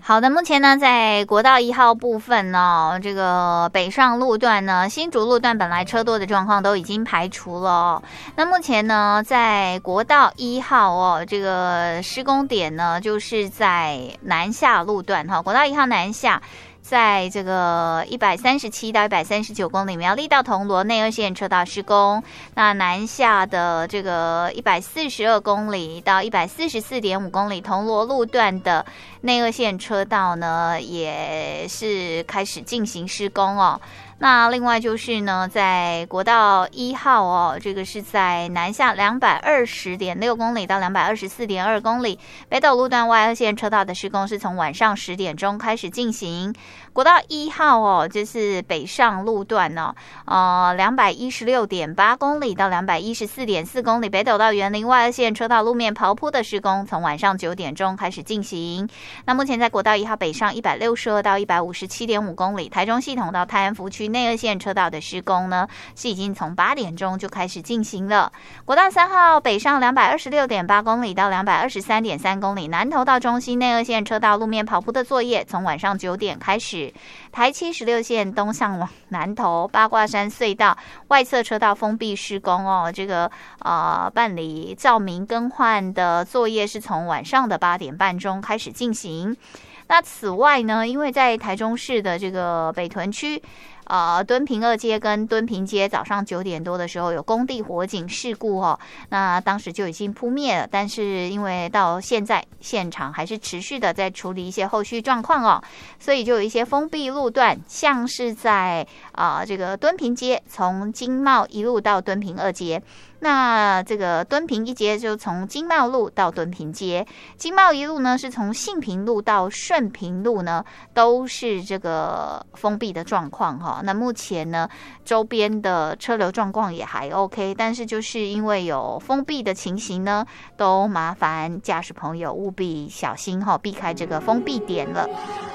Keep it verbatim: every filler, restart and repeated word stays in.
好的，目前呢，在国道一号部分呢，这个北上路段呢，新竹路段本来车多的状况都已经排除了哦。那目前呢，在国道一号哦，这个施工点呢，就是在南下路段哈，国道一号南下。在这个一百三十七到一百三十九公里苗栗到铜锣内二线车道施工，那南下的这个一百四十二公里到一百四十四点五公里铜锣路段的内二线车道呢，也是开始进行施工哦。那另外就是呢，在国道一号哦，这个是在南下两百二十点六公里到两百二十四点二公里，北斗路段外二线车道的施工是从晚上十点钟开始进行。国道一号哦，这是北上路段呢、哦，呃，两百一十六点八公里到两百一十四点四公里，北斗到园林外二线车道路面刨铺的施工从晚上九点钟开始进行。那目前在国道一号北上一百六十二到一百五十七点五公里，台中系统到泰安福区内二线车道的施工呢，是已经从八点钟就开始进行了。国道三号北上两百二十六点八公里到两百二十三点三公里，南投到中心内二线车道路面刨铺的作业从晚上九点开始。台七十六线东向往南投八卦山隧道外侧车道封闭施工哦，这个呃办理照明更换的作业是从晚上的八点半钟开始进行。那此外呢，因为在台中市的这个北屯区。呃，敦平二街跟敦平街早上九点多的时候有工地火警事故哦，那当时就已经扑灭了，但是因为到现在现场还是持续的在处理一些后续状况哦，所以就有一些封闭路段，像是在啊、呃、这个敦平街从经贸一路到敦平二街。那这个敦平一街就从经贸路到敦平街，经贸一路呢是从信平路到顺平路呢，都是这个封闭的状况哈。那目前呢，周边的车流状况也还 OK， 但是就是因为有封闭的情形呢，都麻烦驾驶朋友务必小心哈，避开这个封闭点了。